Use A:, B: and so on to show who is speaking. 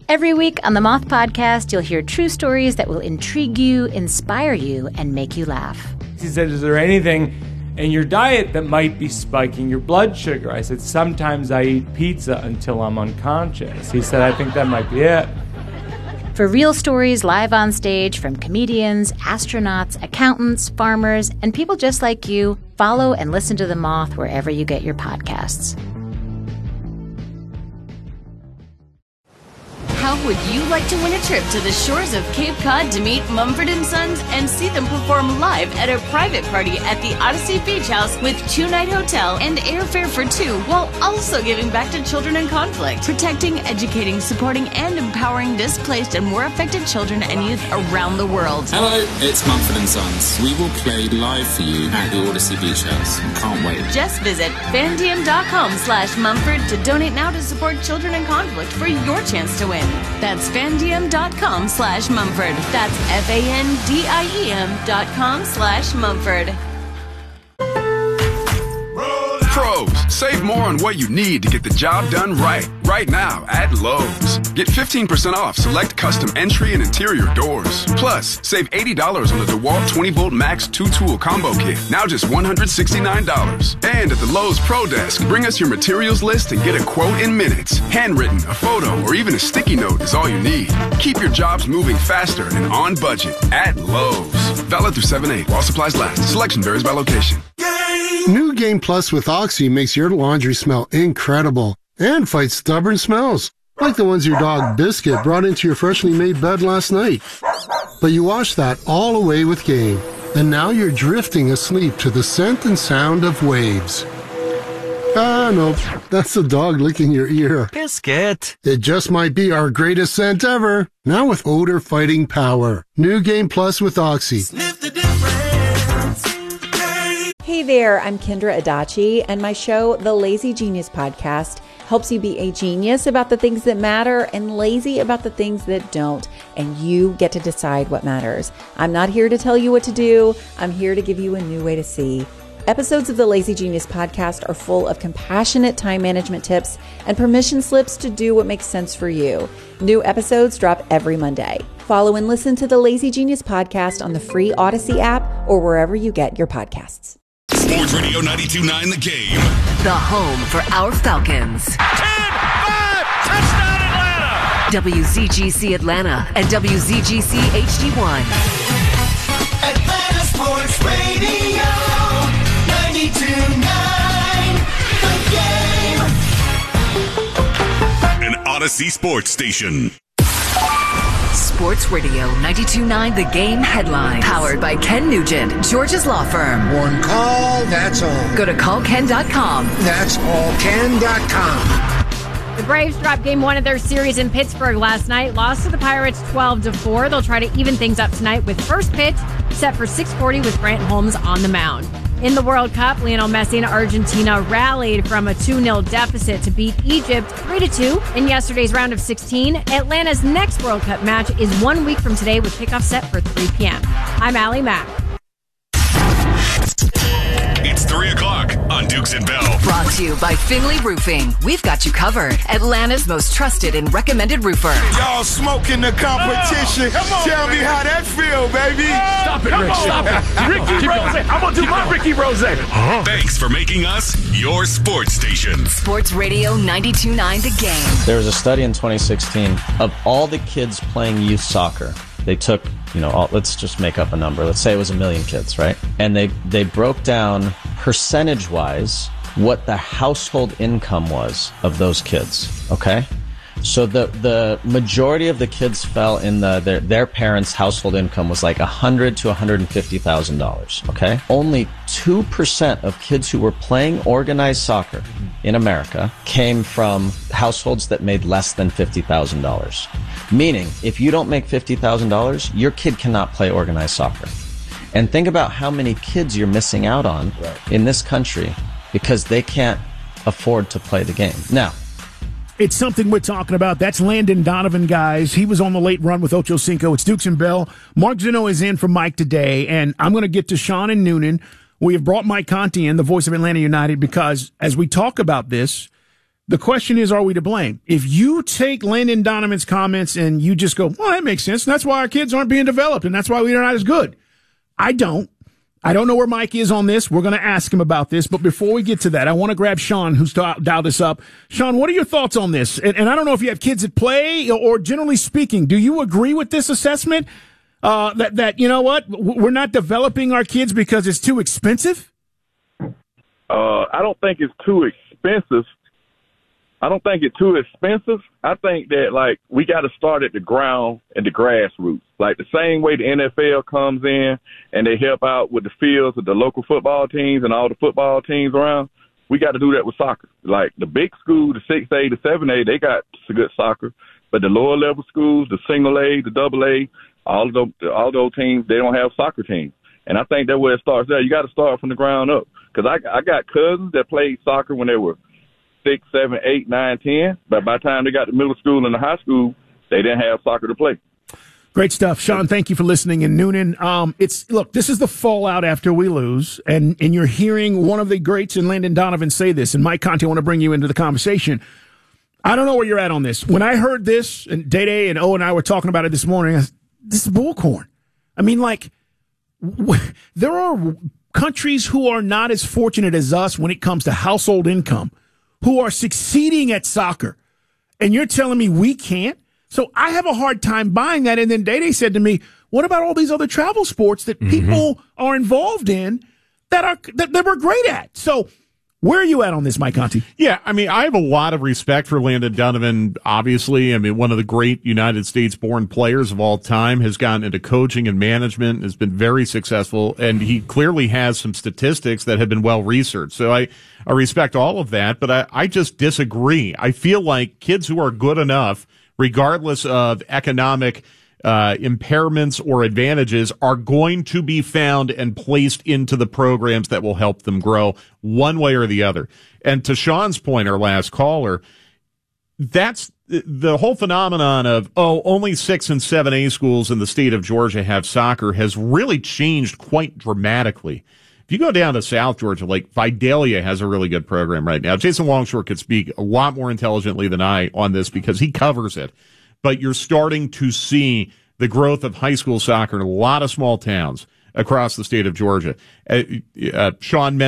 A: Every week on the Moth Podcast, you'll hear true stories that will intrigue you, inspire you, and make you laugh.
B: He said, is there anything in your diet that might be spiking your blood sugar? I said, sometimes I eat pizza until I'm unconscious. He said, I think that might be it.
A: For real stories live on stage from comedians, astronauts, accountants, farmers, and people just like you, follow and listen to The Moth wherever you get your podcasts.
C: How would you like to win a trip to the shores of Cape Cod to meet Mumford & Sons and see them perform live at a private party at the Odyssey Beach House with 2-night hotel and airfare for two, while also giving back to children in conflict, protecting, educating, supporting, and empowering displaced and war affected children and youth around the world?
D: Hello, it's Mumford & Sons. We will play live for you at the Odyssey Beach House. Can't wait.
C: Just visit fandiem.com/Mumford to donate now to support children in conflict for your chance to win. That's fandiem.com/Mumford. That's FANDIEM.com/Mumford.
E: Pros, save more on what you need to get the job done right. Right now at Lowe's. Get 15% off select custom entry and interior doors. Plus, save $80 on the DeWalt 20-volt Max 2-tool combo kit. Now just $169. And at the Lowe's Pro Desk, bring us your materials list and get a quote in minutes. Handwritten, a photo, or even a sticky note is all you need. Keep your jobs moving faster and on budget at Lowe's. Valid through 7/8 while supplies last. Selection varies by location.
F: New Game Plus with Oxy makes your laundry smell incredible and fights stubborn smells, like the ones your dog Biscuit brought into your freshly made bed last night. But you washed that all away with Game, and now you're drifting asleep to the scent and sound of waves. Ah, nope, that's the dog licking your ear.
G: Biscuit.
F: It just might be our greatest scent ever, now with odor-fighting power. New Game Plus with Oxy.
H: Sniff the difference.
I: Hey there, I'm Kendra Adachi, and my show, The Lazy Genius Podcast, helps you be a genius about the things that matter and lazy about the things that don't, and you get to decide what matters. I'm not here to tell you what to do. I'm here to give you a new way to see. Episodes of the Lazy Genius Podcast are full of compassionate time management tips and permission slips to do what makes sense for you. New episodes drop every Monday. Follow and listen to the Lazy Genius Podcast on the free Odyssey app or wherever you get your podcasts.
J: Sports Radio 92.9 The Game.
K: The home for our Falcons.
L: 10-5, touchdown Atlanta!
K: WZGC Atlanta and WZGC HD1.
H: Atlanta Sports Radio 92.9 The Game.
J: An Odyssey Sports Station.
K: Sports Radio 92.9 The Game headline. Powered by Ken Nugent, George's Law Firm.
M: One call, that's all.
K: Go to callken.com.
M: That's allken.com.
N: The Braves dropped game one of their series in Pittsburgh last night. Lost to the Pirates 12-4. They'll try to even things up tonight with first pitch set for 6:40 with Grant Holmes on the mound. In the World Cup, Lionel Messi and Argentina rallied from a 2-0 deficit to beat Egypt 3-2 in yesterday's round of 16. Atlanta's next World Cup match is 1 week from today with kickoff set for 3 p.m. I'm Allie Mack.
J: It's 3 o'clock on Dukes and Bell.
K: Brought to you by Finley Roofing. We've got you covered. Atlanta's most trusted and recommended roofer.
O: Y'all smoking the competition. Tell me how that feel, baby.
L: Stop it, Rick. Stop it. Ricky Rose. I'm going to do my Ricky Rose.
J: Thanks for making us your sports station.
K: Sports Radio 92.9 The Game.
P: There was a study in 2016 of all the kids playing youth soccer. They took, let's just make up a number. Let's say it was 1 million kids, right? And they broke down percentage-wise what the household income was of those kids, okay? So the majority of the kids fell in their parents' household income was like $100,000 to $150,000, okay? Only 2% of kids who were playing organized soccer in America came from households that made less than $50,000. Meaning, if you don't make $50,000, your kid cannot play organized soccer. And think about how many kids you're missing out on in this country because they can't afford to play the game. Now,
Q: it's something we're talking about. That's Landon Donovan, guys. He was on the late run with Ocho Cinco. It's Dukes and Bell. Mark Zeno is in for Mike today, and I'm going to get to Sean and Noonan. We have brought Mike Conti in, the voice of Atlanta United, because as we talk about this, The question is, are we to blame? If you take Landon Donovan's comments and you just go, well, that makes sense. And that's why our kids aren't being developed, and that's why we're not as good. I don't know where Mike is on this. We're going to ask him about this. But before we get to that, I want to grab Sean, who's dialed this up. Sean, what are your thoughts on this? And I don't know if you have kids at play, or generally speaking, do you agree with this assessment that you know what, we're not developing our kids because it's too expensive?
G: I don't think it's too expensive. I think that, like, we got to start at the ground and the grassroots. Like, the same way the NFL comes in and they help out with the fields of the local football teams and all the football teams around, we got to do that with soccer. Like, the big school, the 6A, the 7A, they got some good soccer. But the lower level schools, the single A, the double A, all those teams, they don't have soccer teams. And I think that's where it starts there. You got to start from the ground up. Because I got cousins that played soccer when they were 6, 7, 8, 9, 10. But by the time they got to middle school and the high school, they didn't have soccer to play.
Q: Great stuff. Sean, thank you for listening. And Noonan, look, this is the fallout after we lose. And you're hearing one of the greats in Landon Donovan say this. And Mike Conte, I want to bring you into the conversation. I don't know where you're at on this. When I heard this, and Day and O and I were talking about it this morning, this is bullcorn. I mean, like, there are countries who are not as fortunate as us when it comes to household income, who are succeeding at soccer. And you're telling me we can't? So I have a hard time buying that. And then Day said to me, what about all these other travel sports that people are involved in that we're great at? So where are you at on this, Mike Conte?
R: Yeah, I mean, I have a lot of respect for Landon Donovan, obviously. I mean, one of the great United States-born players of all time, has gotten into coaching and management, has been very successful, and he clearly has some statistics that have been well-researched. So I respect all of that, but I just disagree. I feel like kids who are good enough, regardless of economic impairments or advantages, are going to be found and placed into the programs that will help them grow one way or the other. And to Sean's point, our last caller, that's the whole phenomenon of, only 6 and 7A schools in the state of Georgia have soccer has really changed quite dramatically. If you go down to South Georgia, like Vidalia has a really good program right now. Jason Longshore could speak a lot more intelligently than I on this because he covers it. But you're starting to see the growth of high school soccer in a lot of small towns across the state of Georgia. Sean